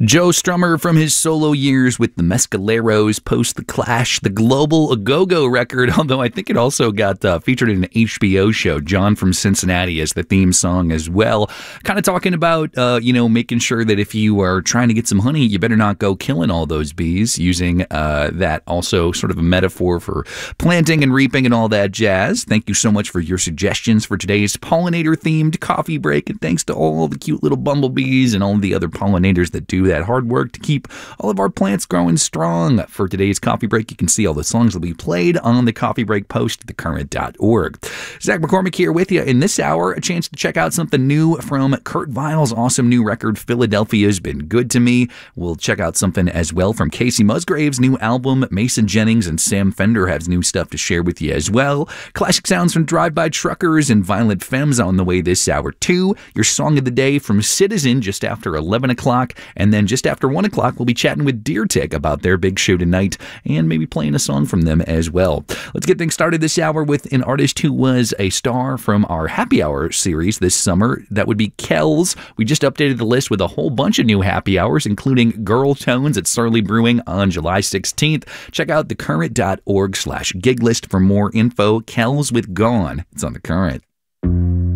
Joe Strummer from his solo years with the Mescaleros, post The Clash, the global A Go-Go record, although I think it also got featured in an HBO show, John from Cincinnati, as the theme song as well. Kind of talking about, making sure that if you are trying to get some honey, you better not go killing all those bees, using that also sort of a metaphor for planting and reaping and all that jazz. Thank you so much for your suggestions for today's pollinator-themed coffee break, and thanks to all the cute little bumblebees and all the other pollinators that do that hard work to keep all of our plants growing strong. For today's coffee break, you can see all the songs that we played on the coffee break post at thecurrent.org. Zach McCormick here with you in this hour. A chance to check out something new from Kurt Vile's awesome new record, Philadelphia's Been Good to Me. We'll check out something as well from Casey Musgrave's new album. Mason Jennings and Sam Fender have new stuff to share with you as well. Classic sounds from Drive-By Truckers and Violent Femmes on the way this hour too. Your song of the day from Citizen just after 11 o'clock. And then just after 1 o'clock, we'll be chatting with Deer Tick about their big show tonight and maybe playing a song from them as well. Let's get things started this hour with an artist who was a star from our Happy Hour series this summer. That would be Kells. We just updated the list with a whole bunch of new happy hours, including Girl Tones at Surly Brewing on July 16th. Check out thecurrent.org/gig list for more info. Kells with Gone. It's on The Current.